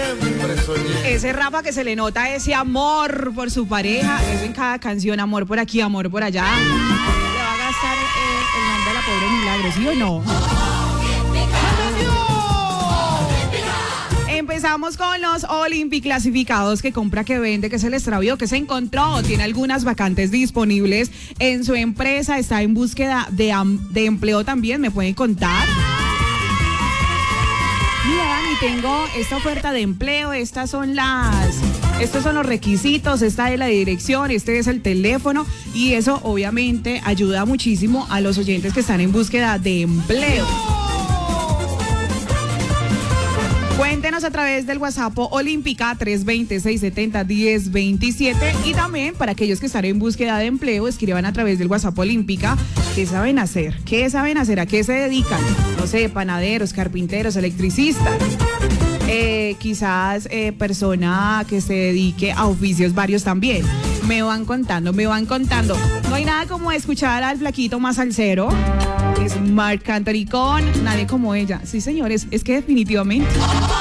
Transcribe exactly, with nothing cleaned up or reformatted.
siempre soñé. Ese Rafa que se le nota ese amor por su pareja, eso en cada canción, amor por aquí, amor por allá. Le va a gastar eh, el nombre de la pobre Milagro, ¿sí o no? Empezamos con los Olympic clasificados, que compra, que vende, que se le extravió, que se encontró. Tiene algunas vacantes disponibles en su empresa, está en búsqueda de, de empleo también, me pueden contar. Mira, Dani, tengo esta oferta de empleo, estas son las, estos son los requisitos, esta es la dirección, este es el teléfono, y eso obviamente ayuda muchísimo a los oyentes que están en búsqueda de empleo. Cuéntenos a través del WhatsApp Olímpica tres dos cero, seis siete cero, uno cero dos siete, y también para aquellos que están en búsqueda de empleo, escriban a través del WhatsApp Olímpica qué saben hacer, qué saben hacer, a qué se dedican, no sé, panaderos, carpinteros, electricistas, eh, quizás eh, persona que se dedique a oficios varios también. Me van contando, me van contando. No hay nada como escuchar al flaquito más salsero. Es Marc Anthony con Nadie Como Ella. Sí, señores, es que definitivamente.